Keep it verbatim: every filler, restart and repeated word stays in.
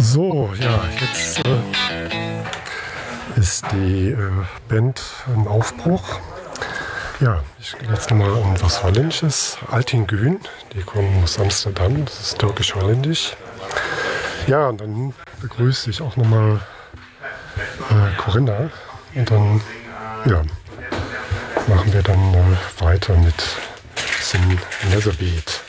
So, ja, jetzt äh, ist die äh, Band im Aufbruch. Ja, ich gehe jetzt nochmal an was Holländisches. Altingün, die kommen aus Amsterdam, das ist türkisch-holländisch. Ja, und dann begrüße ich auch nochmal äh, Corinna und dann, ja, machen wir dann äh, weiter mit Sin Netherbeat.